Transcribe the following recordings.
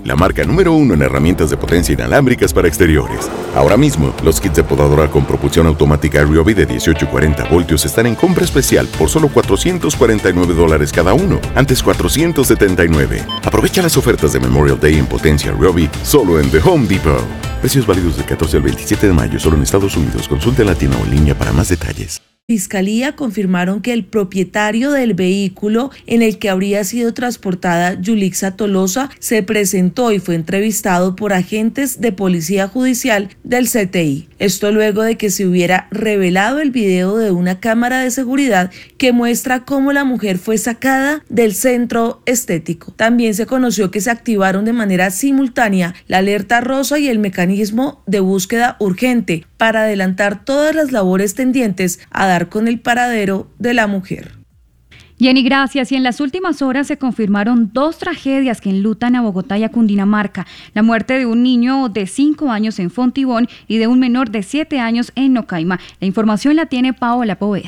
la marca número 1 en herramientas de potencia inalámbricas para exteriores. Ahora mismo, los kits de podadora con propulsión automática Ryobi de 18 y 40 voltios están en compra especial por solo $449 cada uno, antes $479. Aprovecha las ofertas de Memorial Day en potencia Ryobi solo en The Home Depot. Precios válidos del 14 al 27 de mayo solo en Estados Unidos. Consulte en la tienda o en línea para más detalles. Fiscalía confirmaron que el propietario del vehículo en el que habría sido transportada Yulixa Tolosa se presentó y fue entrevistado por agentes de policía judicial del CTI. Esto luego de que se hubiera revelado el video de una cámara de seguridad que muestra cómo la mujer fue sacada del centro estético. También se conoció que se activaron de manera simultánea la alerta rosa y el mecanismo de búsqueda urgente para adelantar todas las labores tendientes a dar con el paradero de la mujer. Jenny, gracias. Y en las últimas horas se confirmaron 2 tragedias que enlutan a Bogotá y a Cundinamarca. La muerte de un niño de 5 años en Fontibón y de un menor de 7 años en Nocaima. La información la tiene Paola Poveda.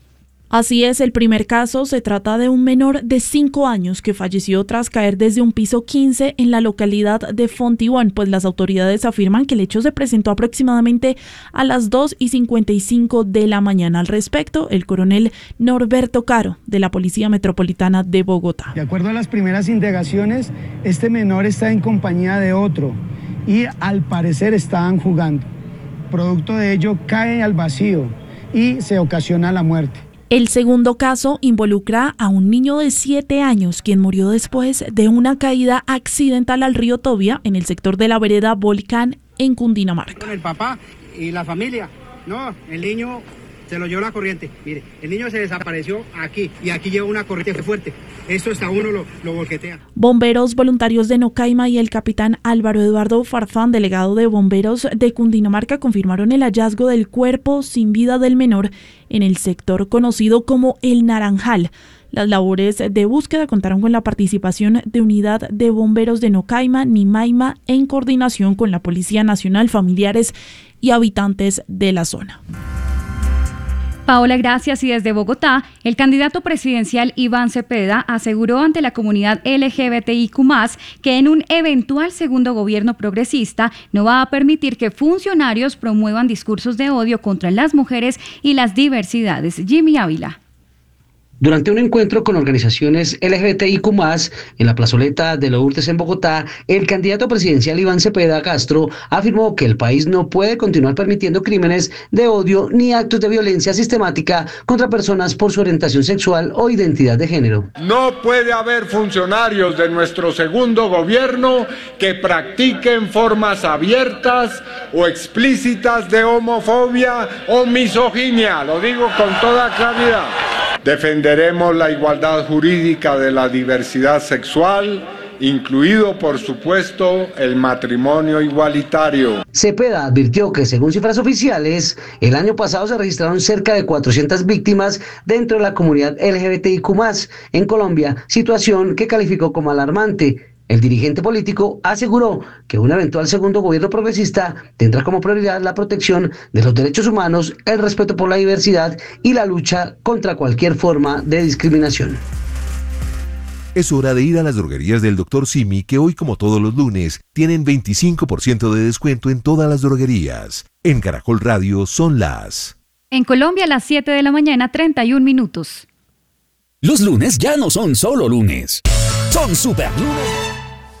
Así es, el primer caso se trata de un menor de 5 años que falleció tras caer desde un piso 15 en la localidad de Fontibón, pues las autoridades afirman que el hecho se presentó aproximadamente a las 2:55 de la mañana. Al respecto, el coronel Norberto Caro, de la Policía Metropolitana de Bogotá. De acuerdo a las primeras indagaciones, este menor está en compañía de otro y al parecer estaban jugando. Producto de ello cae al vacío y se ocasiona la muerte. El segundo caso involucra a un niño de 7 años, quien murió después de una caída accidental al río Tobía en el sector de la vereda Volcán en Cundinamarca. Con el papá y la familia, no, el niño se lo llevó la corriente. Mire, el niño se desapareció aquí y aquí lleva una corriente fuerte. Esto hasta uno lo volquetea. Bomberos voluntarios de Nocaima y el capitán Álvaro Eduardo Farfán, delegado de bomberos de Cundinamarca, confirmaron el hallazgo del cuerpo sin vida del menor en el sector conocido como El Naranjal. Las labores de búsqueda contaron con la participación de unidad de bomberos de Nocaima, Nimaima, en coordinación con la Policía Nacional, familiares y habitantes de la zona. Paola, gracias. Y desde Bogotá, el candidato presidencial Iván Cepeda aseguró ante la comunidad LGBTIQ+, que en un eventual segundo gobierno progresista no va a permitir que funcionarios promuevan discursos de odio contra las mujeres y las diversidades. Jimmy Ávila. Durante un encuentro con organizaciones LGBTIQ+, en la plazoleta de Lourdes en Bogotá, el candidato presidencial Iván Cepeda Castro afirmó que el país no puede continuar permitiendo crímenes de odio ni actos de violencia sistemática contra personas por su orientación sexual o identidad de género. No puede haber funcionarios de nuestro segundo gobierno que practiquen formas abiertas o explícitas de homofobia o misoginia, lo digo con toda claridad. Defenderemos la igualdad jurídica de la diversidad sexual, incluido, por supuesto, el matrimonio igualitario. Cepeda advirtió que, según cifras oficiales, el año pasado se registraron cerca de 400 víctimas dentro de la comunidad LGBTIQ+, en Colombia, situación que calificó como alarmante. El dirigente político aseguró que un eventual segundo gobierno progresista tendrá como prioridad la protección de los derechos humanos, el respeto por la diversidad y la lucha contra cualquier forma de discriminación. Es hora de ir a las droguerías del Dr. Simi, que hoy, como todos los lunes, tienen 25% de descuento en todas las droguerías. En Caracol Radio son las... En Colombia, a las 7 de la mañana, 31 minutos. Los lunes ya no son solo lunes. Son super lunes.